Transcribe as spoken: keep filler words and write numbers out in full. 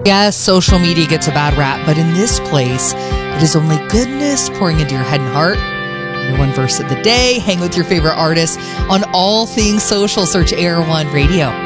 Yes, social media gets a bad rap, but in this place, it is only goodness pouring into your head and heart. Your one verse of the day, hang with your favorite artists on all things social. Search Air One Radio.